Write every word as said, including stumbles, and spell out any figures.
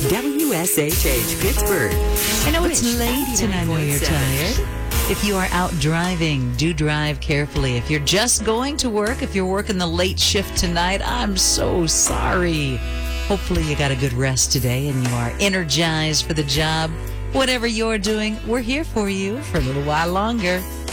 W S H H Pittsburgh. I know it's Wish late and I know you're eighty-nine point seven. tired. If you are out driving, do drive carefully. If you're just going to work, if you're working the late shift tonight, I'm so sorry. Hopefully you got a good rest today and you are energized for the job. Whatever you're doing, we're here for you for a little while longer.